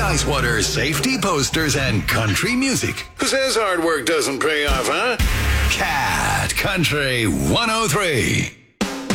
ice water, safety posters, and country music. Who says hard work doesn't pay off, huh? Cat Country 103.